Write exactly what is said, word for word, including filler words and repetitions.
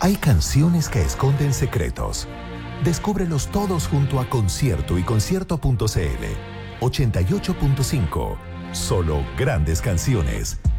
Hay canciones que esconden secretos. Descúbrelos todos junto a Concierto y concierto punto c l. ochenta y ocho punto cinco. Solo grandes canciones.